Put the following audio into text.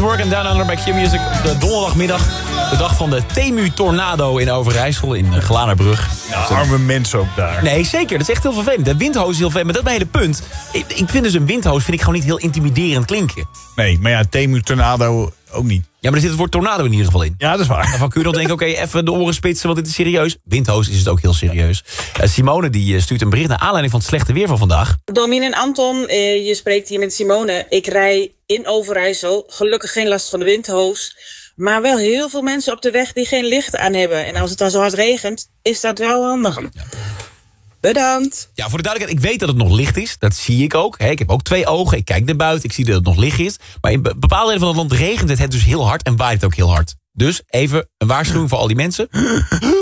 Work and Down Under bij Q-Music op de donderdagmiddag. De dag van de Temu-tornado in Overijssel, in Glanerbrug. Ja, arme mensen ook daar. Nee, zeker. Dat is echt heel vervelend. De windhoos is heel vervelend, maar dat is mijn hele punt. Ik vind dus een windhoos gewoon niet heel intimiderend klinken. Nee, maar ja, Temu-tornado ook niet. Ja, maar er zit het woord tornado in ieder geval in. Ja, dat is waar. Daarvan kun je dan denken, oké, even de oren spitsen, want dit is serieus. Windhoos is het ook heel serieus. Simone die stuurt een bericht naar aanleiding van het slechte weer van vandaag. Domien en Anton, je spreekt hier met Simone. Ik rij in Overijssel. Gelukkig geen last van de windhoos. Maar wel heel veel mensen op de weg die geen licht aan hebben. En als het dan zo hard regent, is dat wel handig. Ja. Bedankt. Ja, voor de duidelijkheid, ik weet dat het nog licht is. Dat zie ik ook. Ik heb ook 2 ogen. Ik kijk naar buiten. Ik zie dat het nog licht is. Maar in bepaalde delen van het land regent het dus heel hard en waait het ook heel hard. Dus even een waarschuwing voor al die mensen.